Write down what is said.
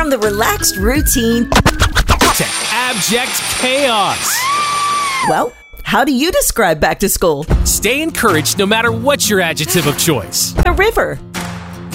From the relaxed routine to abject chaos. Well, how do you describe back to school? Stay encouraged no matter what's your adjective of choice. A river.